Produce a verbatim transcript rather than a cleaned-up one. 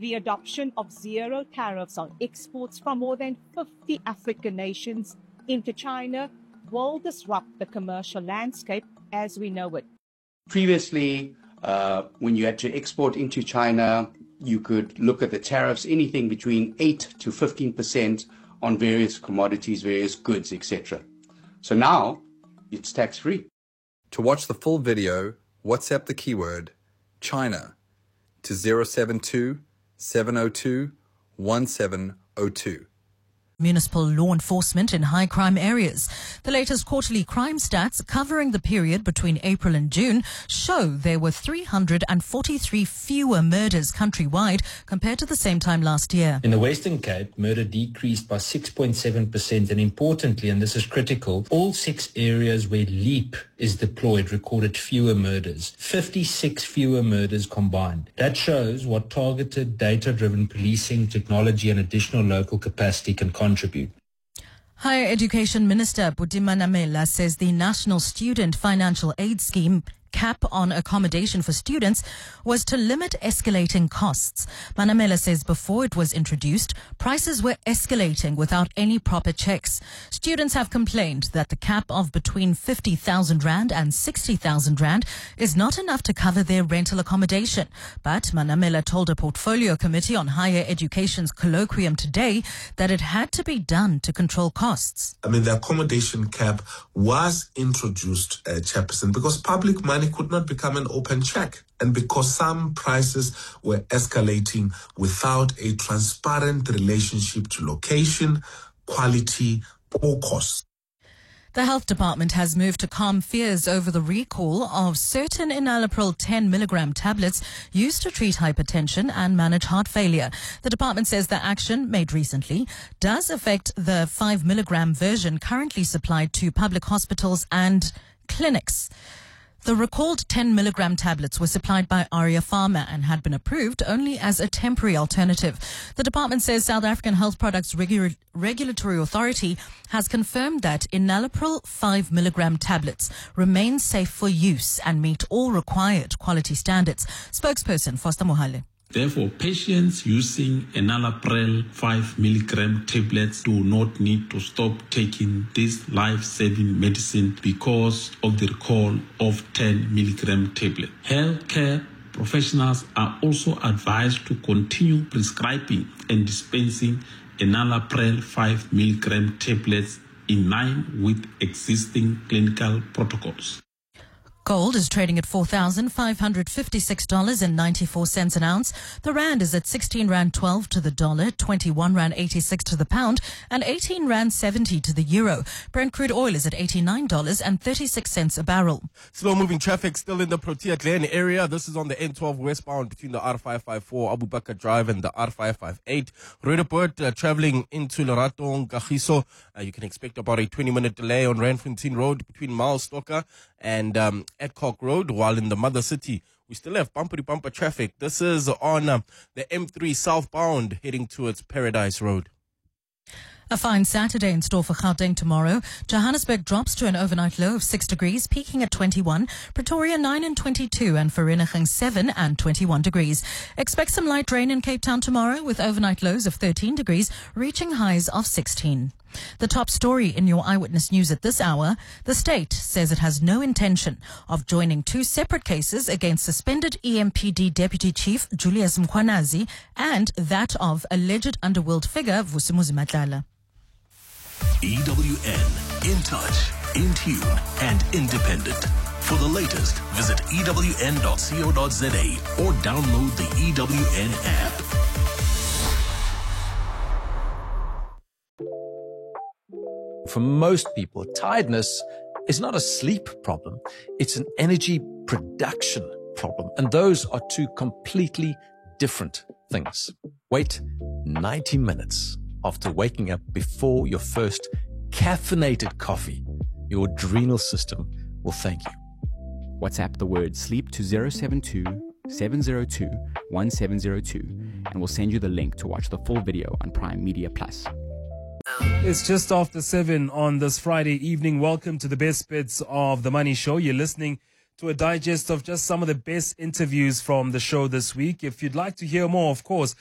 the adoption of zero tariffs on exports from more than fifty African nations into China will disrupt the commercial landscape as we know it. Previously, uh, when you had to export into China, you could look at the tariffs, anything between eight to fifteen percent on various commodities, various goods, et cetera. So now it's tax-free. To watch the full video, WhatsApp the keyword China to zero seven two, seven zero two, one seven zero two. Municipal law enforcement in high crime areas. The latest quarterly crime stats covering the period between April and June show there were three hundred forty-three fewer murders countrywide compared to the same time last year. In the Western Cape, murder decreased by six point seven percent, and importantly, and this is critical, all six areas where LEAP is deployed recorded fewer murders, fifty-six fewer murders combined. That shows what targeted, data-driven policing, technology and additional local capacity can contribute. Higher Education Minister Buti Manamela says the National Student Financial Aid Scheme cap on accommodation for students was to limit escalating costs. Manamela says before it was introduced, prices were escalating without any proper checks. Students have complained that the cap of between fifty thousand rand and sixty thousand rand is not enough to cover their rental accommodation. But Manamela told a portfolio committee on higher education's colloquium today that it had to be done to control costs. I mean, the accommodation cap was introduced, uh, Chairperson, because public money could not become an open check, and because some prices were escalating without a transparent relationship to location, quality, or cost. The Health Department has moved to calm fears over the recall of certain enalapril ten milligram tablets used to treat hypertension and manage heart failure. The department says the action made recently does affect the five milligram version currently supplied to public hospitals and clinics. The recalled ten milligram tablets were supplied by Aria Pharma and had been approved only as a temporary alternative. The department says South African Health Products Regu- Regulatory Authority has confirmed that enalapril five milligram tablets remain safe for use and meet all required quality standards. Spokesperson Foster Mohale. Therefore, patients using enalapril five milligram tablets do not need to stop taking this life-saving medicine because of the recall of ten milligram tablet. Healthcare professionals are also advised to continue prescribing and dispensing enalapril five milligram tablets in line with existing clinical protocols. Gold is trading at four thousand five hundred fifty-six dollars and ninety-four cents an ounce. The rand is at sixteen rand twelve to the dollar, twenty-one rand eighty-six to the pound, and eighteen rand seventy to the euro. Brent crude oil is at eighty-nine dollars and thirty-six cents a barrel. Slow-moving traffic still in the Protea Glen area. This is on the N twelve westbound between the R five five four Abu Bakr Drive and the R five five eight. Roodepoort uh, traveling into Lerato, Kagiso. Uh, you can expect about a twenty-minute delay on Randfontein Road between Milestocker and um, Adcock Road, while in the mother city we still have bumper-to-bumper traffic. This is on uh, the M three southbound heading towards Paradise Road. A fine Saturday in store for Gauteng tomorrow. Johannesburg drops to an overnight low of six degrees, peaking at twenty-one. Pretoria nine and twenty-two, and Vereeniging seven and twenty-one degrees. Expect some light rain in Cape Town tomorrow with overnight lows of thirteen degrees, reaching highs of sixteen. The top story in your Eyewitness News at this hour: the state says it has no intention of joining two separate cases against suspended E M P D Deputy Chief Julius Mkhwanazi and that of alleged underworld figure Vusimuzi Madlala. E W N, in touch, in tune, and independent. For the latest, visit E W N dot co dot za or download the E W N app. For most people, tiredness is not a sleep problem. It's an energy production problem. And those are two completely different things. Wait ninety minutes after waking up before your first caffeinated coffee. Your adrenal system will thank you. WhatsApp the word sleep to zero seven two, seven zero two, one seven zero two and we'll send you the link to watch the full video on Prime Media Plus. It's just after seven on this Friday evening. Welcome to the best bits of The Money Show. You're listening to a digest of just some of the best interviews from the show this week. If you'd like to hear more, of course,